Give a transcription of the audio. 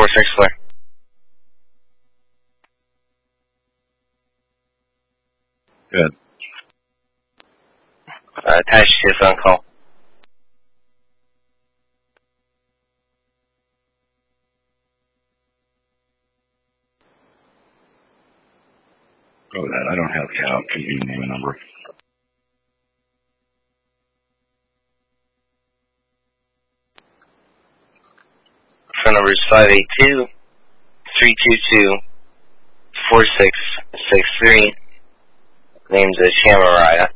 464. Good. Attached to your phone call. Go with that. I don't have the out. Give me name and number. Phone number is 582-322-4663. Name's Shamaraya.